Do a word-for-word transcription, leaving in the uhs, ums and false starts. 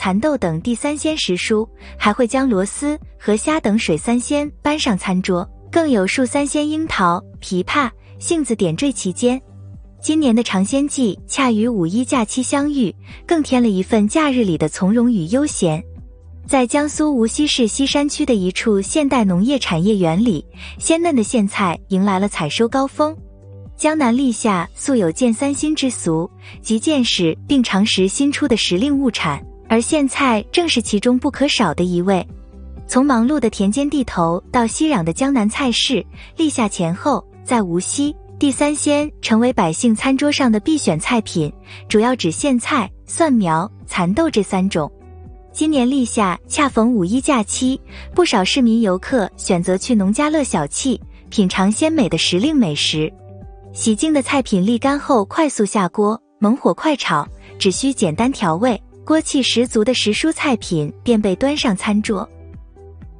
蚕豆等地三鲜时蔬，还会将螺丝和虾等水三鲜搬上餐桌，更有树三鲜樱桃、枇杷、杏子点缀其间。今年的尝鲜季恰与五一假期相遇，更添了一份假日里的从容与悠闲。在江苏无锡市西山区的一处现代农业产业园里，鲜嫩的苋菜迎来了采收高峰。江南历下素有见三新之俗，即见识并尝食新出的时令物产，而苋菜正是其中不可少的一味。从忙碌的田间地头到熙攘的江南菜市，立夏前后，在无锡地三鲜成为百姓餐桌上的必选菜品，主要指苋菜、蒜苗、蚕豆这三种。今年立夏恰逢五一假期，不少市民游客选择去农家乐小憩，品尝鲜美的时令美食。洗净的菜品沥干后快速下锅，猛火快炒，只需简单调味，锅气十足的时蔬菜品便被端上餐桌。